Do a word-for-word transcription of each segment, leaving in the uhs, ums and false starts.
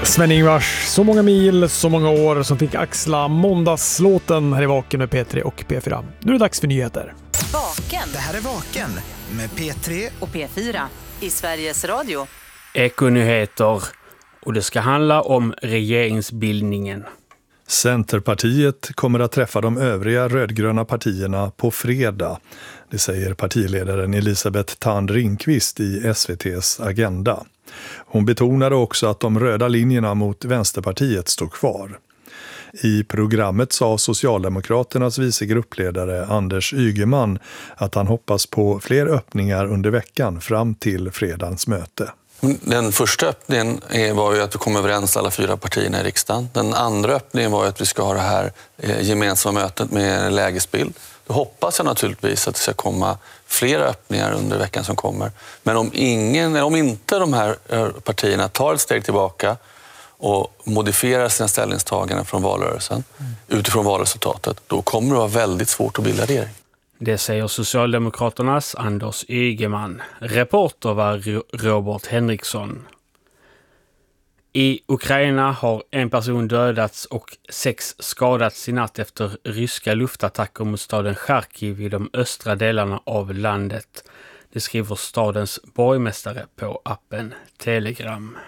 Sven-Ingvars, så många mil, så många år som fick axla måndagslåten här i Vaken med P tre och P fyra. Nu är det dags för nyheter. Vaken. Det här är Vaken med P tre och P fyra i Sveriges Radio. Ekonyheter, och det ska handla om regeringsbildningen. Centerpartiet kommer att träffa de övriga rödgröna partierna på fredag. Det säger partiledaren Elisabeth Thand Ringqvist i S V T:s Agenda. Hon betonade också att de röda linjerna mot Vänsterpartiet står kvar. I programmet sa Socialdemokraternas vicegruppledare Anders Ygeman att han hoppas på fler öppningar under veckan fram till fredagens möte. Den första öppningen var ju att vi kom överens alla fyra partierna i riksdagen. Den andra öppningen var ju att vi ska ha det här gemensamma mötet med lägesbild. Då hoppas jag naturligtvis att det ska komma flera öppningar under veckan som kommer. Men om, ingen, om inte de här partierna tar ett steg tillbaka och modifierar sina ställningstaganden från valrörelsen mm. utifrån valresultatet, då kommer det vara väldigt svårt att bilda regering. Det säger Socialdemokraternas Anders Ygeman. Reporter var Robert Henriksson. I Ukraina har en person dödats och sex skadats i natt efter ryska luftattacker mot staden Charkiv i de östra delarna av landet. Det skriver stadens borgmästare på appen Telegram.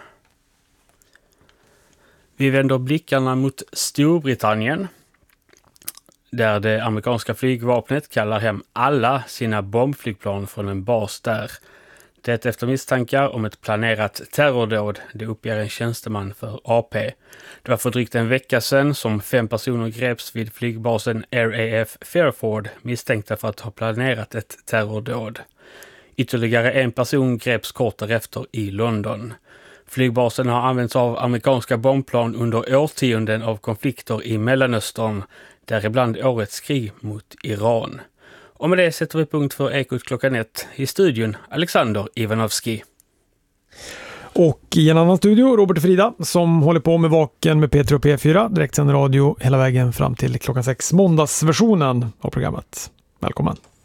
Vi vänder blickarna mot Storbritannien, där det amerikanska flygvapnet kallar hem alla sina bombflygplan från en bas där. Det efter misstankar om ett planerat terrordåd, det uppger en tjänsteman för A P. Det var för drygt en vecka sedan som fem personer greps vid flygbasen Air A F Fairford misstänkta för att ha planerat ett terrordåd. Ytterligare en person greps kort därefter i London. Flygbasen har använts av amerikanska bombplan under årtionden av konflikter i Mellanöstern, däribland årets krig mot Iran. Och med det sätter vi punkt för Ekot klockan ett. I studion Alexander Ivanovski. Och i en annan studio Robert Frida som håller på med Vaken med P tre och P fyra. Direktsänd radio hela vägen fram till klockan sex. Måndagsversionen av programmet. Välkommen.